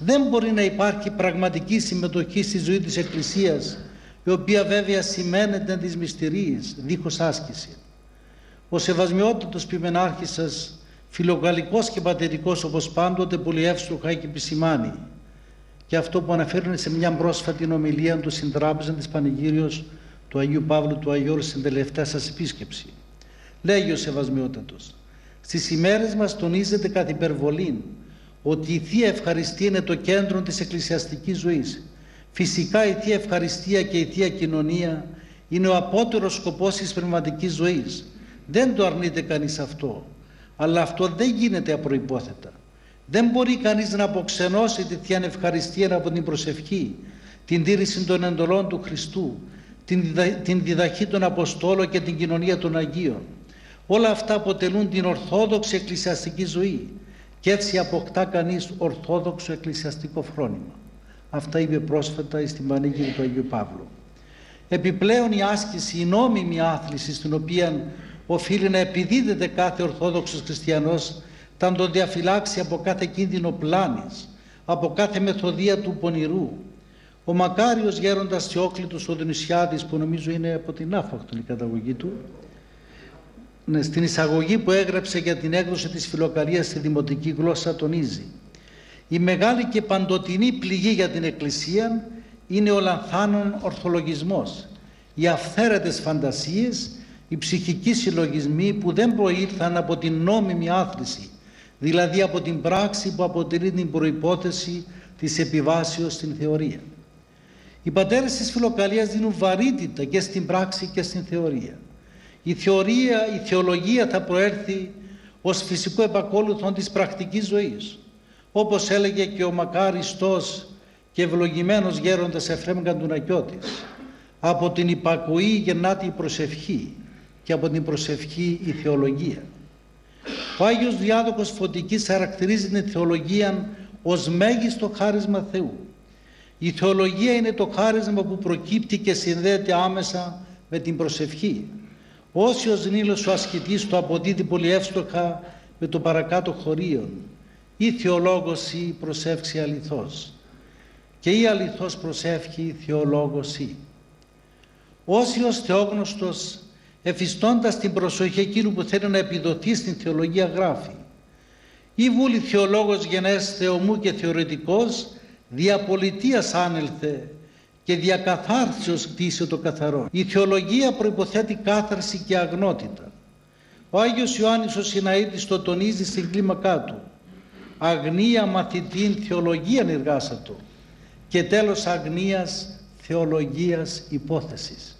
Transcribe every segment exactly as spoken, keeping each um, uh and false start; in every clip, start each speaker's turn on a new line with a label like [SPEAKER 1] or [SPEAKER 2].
[SPEAKER 1] Δεν μπορεί να υπάρχει πραγματική συμμετοχή στη ζωή της Εκκλησίας, η οποία βέβαια σημαίνεται τις μυστηρίες, δίχως άσκηση. Ο σεβασμιότατος ποιμενάρχης σας, φιλογαλλικός και πατερικός, όπως πάντοτε πολύ εύστοχα έχει επισημάνει, και αυτό που αναφέρουν σε μια πρόσφατη ομιλία του συντράπεζαν της Πανηγύριος του Αγίου Παύλου του Αγιώρου στην τελευταία σας επίσκεψη. Λέγει ο σεβασμιότατος: στις ημέρες μας τονίζεται κατ' υπερβολήν ότι η Θεία Ευχαριστία είναι το κέντρο της εκκλησιαστικής ζωής. Φυσικά η Θεία Ευχαριστία και η Θεία Κοινωνία είναι ο απότερος σκοπός της πνευματικής ζωής. Δεν το αρνείται κανείς αυτό, αλλά αυτό δεν γίνεται απροϋπόθετα. Δεν μπορεί κανείς να αποξενώσει τη Θεία Ευχαριστία από την προσευχή, την τήρηση των εντολών του Χριστού, την, διδα... την διδαχή των Αποστόλων και την κοινωνία των Αγίων. Όλα αυτά αποτελούν την ορθόδοξη εκκλησιαστική ζωή και έτσι αποκτά κανείς ορθόδοξο εκκλησιαστικό φρόνημα. Αυτά είπε πρόσφατα στην Πανήγυρη του Αγίου Παύλου. Επιπλέον η άσκηση, η νόμιμη άθληση στην οποία οφείλει να επιδίδεται κάθε ορθόδοξος χριστιανός, θα τον διαφυλάξει από κάθε κίνδυνο πλάνης, από κάθε μεθοδία του πονηρού. Ο μακάριος γέροντας Θεόκλητος ο Δονησιάδης, που νομίζω είναι από την Άφακτον η καταγωγή του, στην εισαγωγή που έγραψε για την έκδοση της φιλοκαλίας στη δημοτική γλώσσα, τονίζει: η μεγάλη και παντοτινή πληγή για την Εκκλησία είναι ο λανθάνων ορθολογισμός, οι αυθαίρετες φαντασίες, οι ψυχικοί συλλογισμοί που δεν προήλθαν από την νόμιμη άθληση, δηλαδή από την πράξη που αποτελεί την προϋπόθεση της επιβάσεως στην θεωρία. Οι πατέρες της φιλοκαλίας δίνουν βαρύτητα και στην πράξη και στην θεωρία. Η θεωρία, η θεολογία θα προέρθει ως φυσικό επακόλουθο της πρακτικής ζωής. Όπως έλεγε και ο μακάριστος και ευλογημένος γέροντας Εφραίμ Καντουνακιώτης, από την υπακοή γεννάται η προσευχή και από την προσευχή η θεολογία. Ο Άγιος Διάδοχος Φωτικής χαρακτηρίζει την θεολογία ως μέγιστο χάρισμα Θεού. Η θεολογία είναι το χάρισμα που προκύπτει και συνδέεται άμεσα με την προσευχή. Όσιος Νείλος ο ασκητής το αποδίδει πολύ εύστοχα με το παρακάτω χωρίον: ή θεολόγος ή προσεύξει αληθώς, και ή αληθώς προσεύχει θεολόγος ή. Όσιος θεόγνωστος, εφιστώντας την προσοχή εκείνου που θέλει να επιδοθεί στην θεολογία, γράφει: ή βούλη θεολόγος γενές θεομού και θεωρητικός, διαπολιτείας άνελθε και διακαθάρσεως κτίσε το καθαρό. Η θεολογία προϋποθέτει κάθαρση και αγνότητα. Ο Άγιος Ιωάννης ο Συναήτης το τονίζει στην κλίμακά του: αγνία μαθητήν θεολογίαν εργάσατο, και τέλος αγνίας θεολογίας υπόθεσης.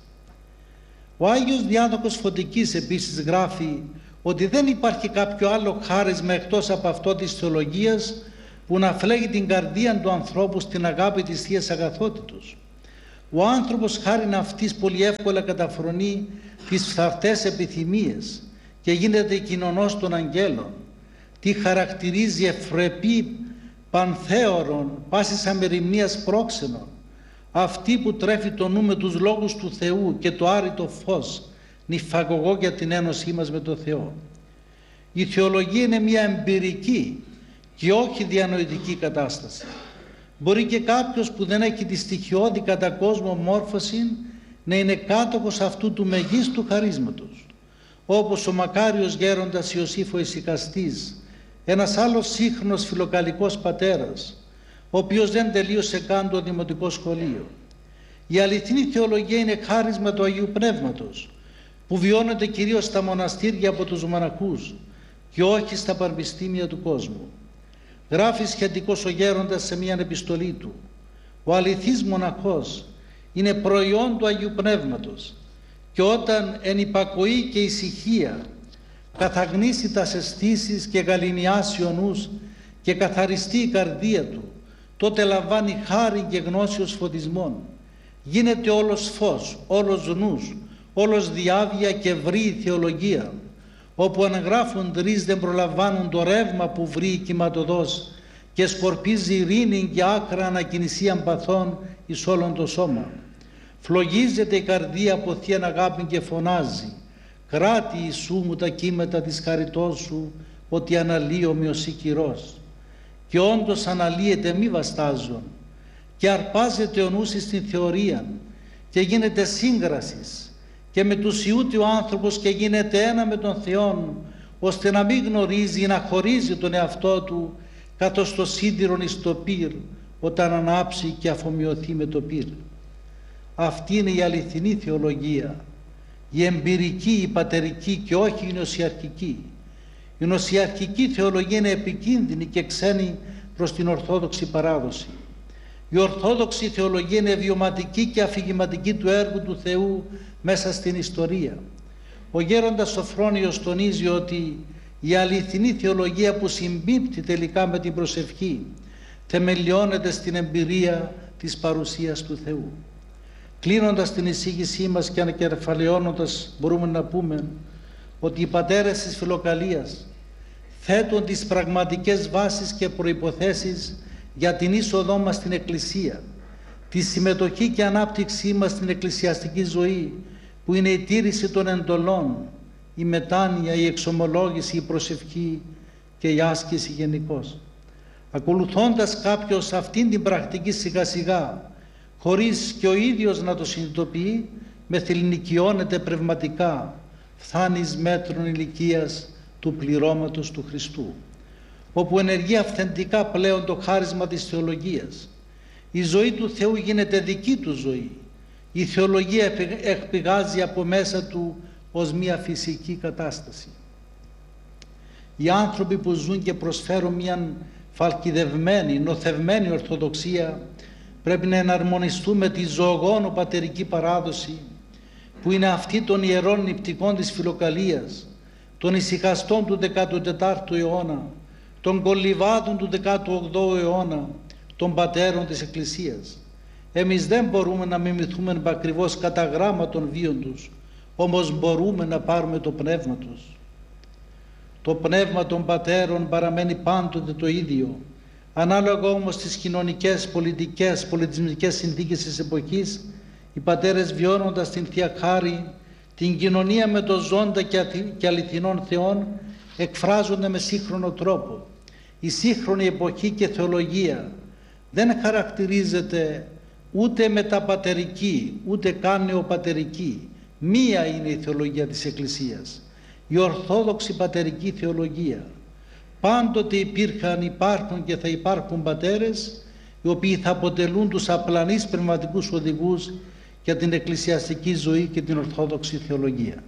[SPEAKER 1] Ο Άγιος Διάδοχος Φωτικής επίσης γράφει ότι δεν υπάρχει κάποιο άλλο χάρισμα εκτός από αυτό της θεολογίας που να φλέγει την καρδία του ανθρώπου στην αγάπη της Θείας Αγαθότητος. Ο άνθρωπος χάριν αυτής πολύ εύκολα καταφρονεί τις φθαρτές επιθυμίες και γίνεται κοινωνός των αγγέλων. Τι χαρακτηρίζει ευπρεπή πανθέωρον, πάσης αμεριμνίας πρόξενων, αυτή που τρέφει το νου με τους λόγους του Θεού και το άρρητο φως, νυφαγωγό για την ένωσή μας με το Θεό. Η θεολογία είναι μια εμπειρική και όχι διανοητική κατάσταση. Μπορεί και κάποιος που δεν έχει τη στοιχειώδη κατά κόσμο μόρφωση να είναι κάτοχος αυτού του μεγίστου χαρίσματος, όπως ο μακάριος γέροντας Ιωσήφ ο Ησυχαστής, ένας άλλος σύγχρονος φιλοκαλικός πατέρας, ο οποίος δεν τελείωσε καν το δημοτικό σχολείο. Η αληθινή θεολογία είναι χάρισμα του Αγίου Πνεύματος, που βιώνεται κυρίως στα μοναστήρια από τους μοναχούς και όχι στα πανεπιστήμια του κόσμου. Γράφει σχετικός ο γέροντας σε μια επιστολή του: ο αληθής μοναχός είναι προϊόν του Αγίου Πνεύματος, και όταν εν υπακοή και ησυχία καθαγνίσει τας αισθήσεις και γαληνιάσει ο νους και καθαριστεί η καρδία του, τότε λαμβάνει χάρη και γνώση ως φωτισμόν. Γίνεται όλος φως, όλος νους, όλος διάβια και βρει η θεολογία, όπου αναγράφουν τρεις δεν προλαμβάνουν το ρεύμα που βρει η κυματοδός και σκορπίζει ειρήνη και άκρα ανακινησίαν παθών εις όλον το σώμα. Φλογίζεται η καρδία από θείαν αγάπη και φωνάζει: κράτη Ιησού μου τα κύματα της χαριτός σου, ότι αναλύομαι ως η κυρός. και όντως αναλύεται μη βαστάζον και αρπάζεται ο νους στην θεωρία και γίνεται σύγκρασης και μετουσιούται ο άνθρωπος και γίνεται ένα με τον Θεόν, ώστε να μην γνωρίζει, να χωρίζει τον εαυτό του καθώς το σίδηρον εις το πυρ, όταν ανάψει και αφομοιωθεί με το πυρ. Αυτή είναι η αληθινή θεολογία, η εμπειρική, η πατερική και όχι η νοσιαρχική. Η νοσιαρχική θεολογία είναι επικίνδυνη και ξένη προς την Ορθόδοξη παράδοση. Η Ορθόδοξη θεολογία είναι βιωματική και αφηγηματική του έργου του Θεού μέσα στην ιστορία. Ο γέροντας Σοφρόνιος τονίζει ότι η αληθινή θεολογία που συμπίπτει τελικά με την προσευχή θεμελιώνεται στην εμπειρία της παρουσίας του Θεού. Κλείνοντας την εισήγησή μας και ανακεφαλαιώνοντας, μπορούμε να πούμε ότι οι πατέρες της Φιλοκαλίας θέτουν τις πραγματικές βάσεις και προϋποθέσεις για την είσοδό μας στην Εκκλησία, τη συμμετοχή και ανάπτυξή μας στην εκκλησιαστική ζωή, που είναι η τήρηση των εντολών, η μετάνοια, η εξομολόγηση, η προσευχή και η άσκηση γενικώς. Ακολουθώντας κάποιος αυτήν την πρακτική σιγά σιγά, χωρίς και ο ίδιος να το συνειδητοποιεί, μεθυλινικιώνεται πνευματικά, φτάνει εις μέτρων ηλικίας του πληρώματος του Χριστού, όπου ενεργεί αυθεντικά πλέον το χάρισμα της θεολογίας. Η ζωή του Θεού γίνεται δική του ζωή. Η θεολογία εκπηγάζει από μέσα του ως μια φυσική κατάσταση. Οι άνθρωποι που ζουν και προσφέρουν μια φαλκιδευμένη, νοθευμένη Ορθοδοξία πρέπει να εναρμονιστούν με τη ζωογόνο πατερική παράδοση, που είναι αυτή των ιερών νηπτικών της Φιλοκαλίας, των ησυχαστών του δέκατου τετάρτου αιώνα, των κολυβάδων του δέκατου όγδοου αιώνα, των πατέρων της Εκκλησίας. Εμείς δεν μπορούμε να μιμηθούμε ακριβώς κατά γράμμα των βίων τους, όμως μπορούμε να πάρουμε το πνεύμα τους. Το πνεύμα των πατέρων παραμένει πάντοτε το ίδιο. Ανάλογα όμως στις κοινωνικές, πολιτικές, πολιτισμικές συνθήκες της εποχής, οι πατέρες, βιώνοντας την Θεία Χάρη, την κοινωνία με το ζώντα και αληθινών Θεών, εκφράζονται με σύγχρονο τρόπο. Η σύγχρονη εποχή και θεολογία δεν χαρακτηρίζεται ούτε μεταπατερική, ούτε καν νεοπατερική. Μία είναι η θεολογία της Εκκλησίας, η Ορθόδοξη πατερική θεολογία. Πάντοτε υπήρχαν, υπάρχουν και θα υπάρχουν πατέρες, οι οποίοι θα αποτελούν τους απλανείς πνευματικούς οδηγούς για την εκκλησιαστική ζωή και την Ορθόδοξη θεολογία.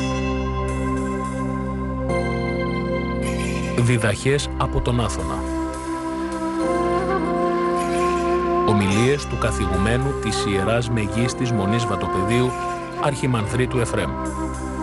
[SPEAKER 2] Διδαχές από τον Άθωνα. Ομιλίες του καθηγουμένου της Ιεράς Μεγίστης Μονής Βατοπεδίου, Αρχιμανδρίτου Εφραίμ.